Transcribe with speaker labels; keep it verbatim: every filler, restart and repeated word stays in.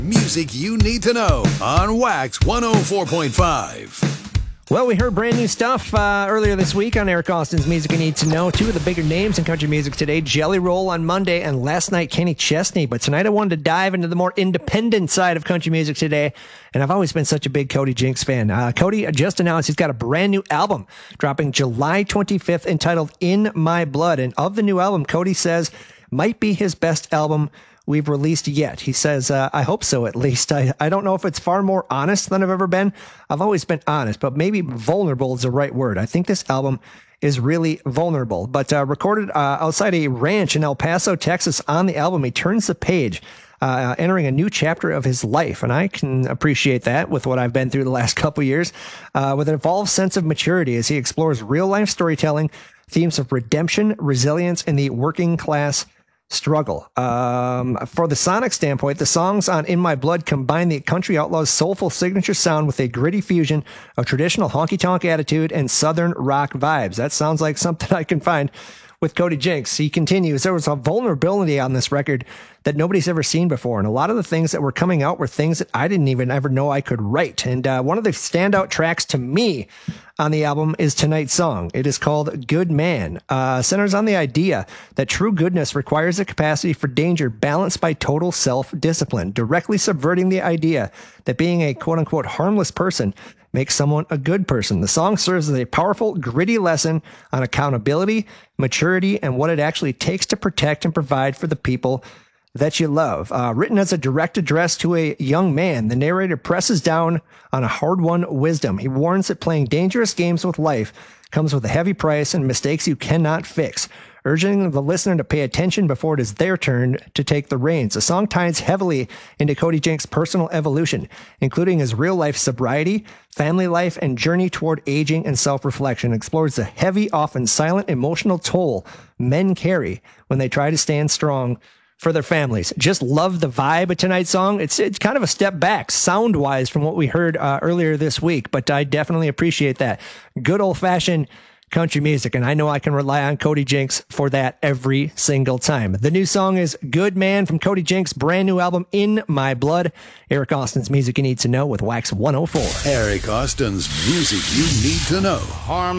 Speaker 1: Music you need to know on Wax one oh four point five.
Speaker 2: Well, we heard brand new stuff uh, earlier this week on Eric Austin's Music You Need to Know. Two of the bigger names in country music today, Jelly Roll on Monday, and last night, Kenny Chesney. But tonight I wanted to dive into the more independent side of country music today, and I've always been such a big Cody Jinks fan. Uh, Cody just announced he's got a brand new album dropping July twenty-fifth entitled In My Blood. And of the new album, Cody says might be his best album we've released yet. He says, uh, I hope so, at least. I, I don't know if it's far more honest than I've ever been. I've always been honest, but maybe vulnerable is the right word. I think this album is really vulnerable, but uh, recorded uh, outside a ranch in El Paso, Texas. On the album, he turns the page, uh, entering a new chapter of his life. And I can appreciate that with what I've been through the last couple years, uh, with an evolved sense of maturity as he explores real life storytelling, themes of redemption, resilience, and the working class struggle. Um, for the sonic standpoint, the songs on In My Blood combine the country outlaws' soulful signature sound with a gritty fusion of traditional honky-tonk attitude and southern rock vibes. That sounds like something I can find with Cody Jinks. He continues, there was a vulnerability on this record that nobody's ever seen before. And a lot of the things that were coming out were things that I didn't even ever know I could write. And uh, one of the standout tracks to me on the album is tonight's song. It is called Good Man. Uh, centers on the idea that true goodness requires a capacity for danger balanced by total self-discipline, directly subverting the idea that being a quote-unquote harmless person makes someone a good person. The song serves as a powerful, gritty lesson on accountability, maturity, and what it actually takes to protect and provide for the people that you love. Uh, written as a direct address to a young man, the narrator presses down on a hard-won wisdom. He warns that playing dangerous games with life comes with a heavy price and mistakes you cannot fix, urging the listener to pay attention before it is their turn to take the reins. The song ties heavily into Cody Jinks' personal evolution, including his real-life sobriety, family life, and journey toward aging and self-reflection. It explores the heavy, often silent, emotional toll men carry when they try to stand strong for their families. Just love the vibe of tonight's song. It's it's kind of a step back sound-wise from what we heard uh, earlier this week, but I definitely appreciate that. Good old-fashioned country music, and I know I can rely on Cody Jinks for that every single time. The new song is Good Man from Cody Jinks' brand new album, In My Blood. Eric Austin's Music You Need to Know with Wax one oh four.
Speaker 1: Eric Austin's Music You Need to Know. Harm